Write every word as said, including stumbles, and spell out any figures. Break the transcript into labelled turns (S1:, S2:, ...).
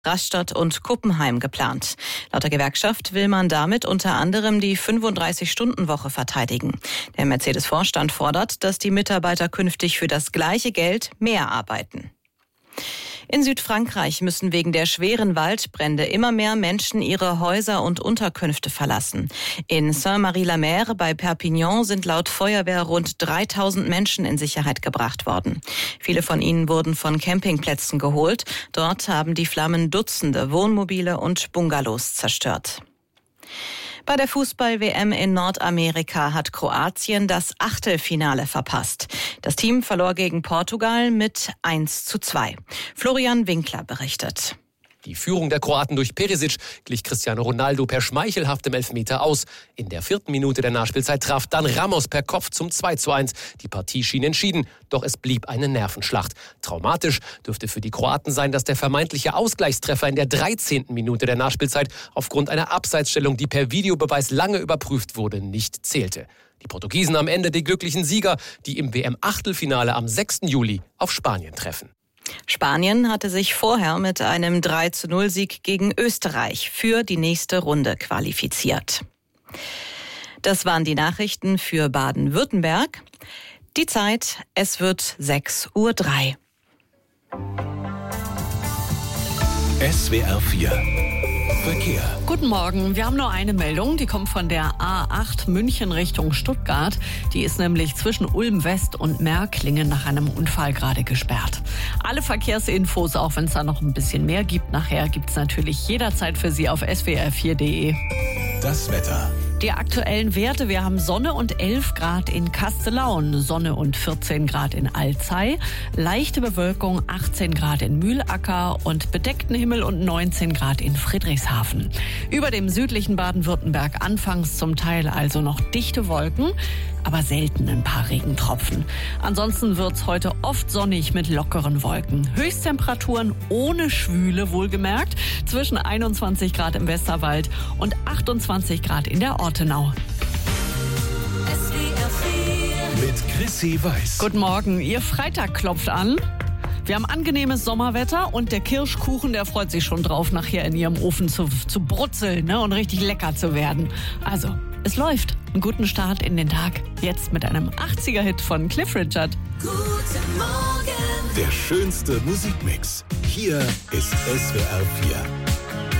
S1: Rastatt und Kuppenheim geplant. Laut der Gewerkschaft will man damit unter anderem die fünfunddreißig-Stunden-Woche verteidigen. Der Mercedes-Vorstand fordert, dass die Mitarbeiter künftig für das gleiche Geld mehr arbeiten. In Südfrankreich müssen wegen der schweren Waldbrände immer mehr Menschen ihre Häuser und Unterkünfte verlassen. In Saint-Marie-la-Mer bei Perpignan sind laut Feuerwehr rund dreitausend Menschen in Sicherheit gebracht worden. Viele von ihnen wurden von Campingplätzen geholt. Dort haben die Flammen Dutzende Wohnmobile und Bungalows zerstört. Bei der Fußball-W M in Nordamerika hat Kroatien das Achtelfinale verpasst. Das Team verlor gegen Portugal mit eins zu zwei. Florian Winkler berichtet.
S2: Die Führung der Kroaten durch Perisic glich Cristiano Ronaldo per schmeichelhaftem Elfmeter aus. In der vierten Minute der Nachspielzeit traf dann Ramos per Kopf zum zwei zu eins. Die Partie schien entschieden, doch es blieb eine Nervenschlacht. Traumatisch dürfte für die Kroaten sein, dass der vermeintliche Ausgleichstreffer in der dreizehnten Minute der Nachspielzeit aufgrund einer Abseitsstellung, die per Videobeweis lange überprüft wurde, nicht zählte. Die Portugiesen am Ende die glücklichen Sieger, die im W M-Achtelfinale am sechsten Juli auf Spanien treffen.
S1: Spanien hatte sich vorher mit einem drei zu null Sieg gegen Österreich für die nächste Runde qualifiziert. Das waren die Nachrichten für Baden-Württemberg. Die Zeit, es wird sechs Uhr drei.
S3: S W R vier Verkehr.
S4: Guten Morgen. Wir haben nur eine Meldung. Die kommt von der A acht München Richtung Stuttgart. Die ist nämlich zwischen Ulm West und Märklingen nach einem Unfall gerade gesperrt. Alle Verkehrsinfos, auch wenn es da noch ein bisschen mehr gibt, nachher gibt es natürlich jederzeit für Sie auf S W R vier Punkt de.
S3: Das Wetter.
S4: Die aktuellen Werte, wir haben Sonne und elf Grad in Kastellaun, Sonne und vierzehn Grad in Alzey, leichte Bewölkung achtzehn Grad in Mühlacker und bedeckten Himmel und neunzehn Grad in Friedrichshafen. Über dem südlichen Baden-Württemberg anfangs zum Teil also noch dichte Wolken, aber selten ein paar Regentropfen. Ansonsten wird's heute oft sonnig mit lockeren Wolken. Höchsttemperaturen ohne Schwüle wohlgemerkt, zwischen einundzwanzig Grad im Westerwald und achtundzwanzig Grad in der Ortenau.
S3: Mit Chrissy Weiß.
S4: Guten Morgen, Ihr Freitag klopft an. Wir haben angenehmes Sommerwetter und der Kirschkuchen, der freut sich schon drauf, nachher in Ihrem Ofen zu, zu brutzeln, ne, und richtig lecker zu werden. Also, es läuft. Einen guten Start in den Tag. Jetzt mit einem achtziger-Hit von Cliff Richard.
S3: Guten Morgen. Der schönste Musikmix. Hier ist S W R vier.